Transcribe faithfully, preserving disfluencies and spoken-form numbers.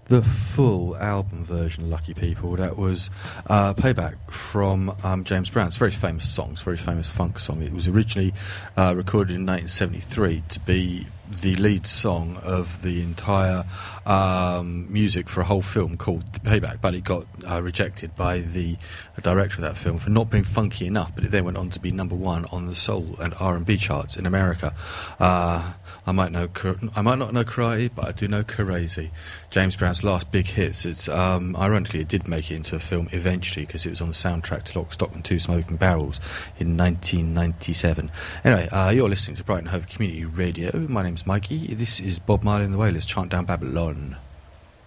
the full album version of Lucky People. That was uh, Payback from um, James Brown. It's a very famous song. It's a very famous funk song. It was originally uh, recorded in nineteen seventy-three to be the lead song of the entire um, music for a whole film called The Payback, but it got uh, rejected by the director of that film for not being funky enough, but it then went on to be number one on the soul and R and B charts in America. Uh, I might know, I might not know karate, but I do know crazy. James Brown's last big hits. It's um, ironically, it did make it into a film eventually because it was on the soundtrack to Lock, Stock and Two Smoking Barrels in nineteen ninety-seven. Anyway, uh, you're listening to Brighton Hove Community Radio. My name's Mikey. This is Bob Marley and the Wailers, Chant Down Babylon.